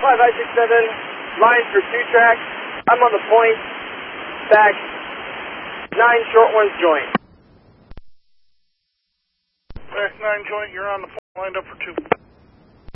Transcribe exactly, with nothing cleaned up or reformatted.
five I six seven, lines for two tracks. I'm on the point, back, nine short ones joint. Back nine joint, you're on the point, lined up for two.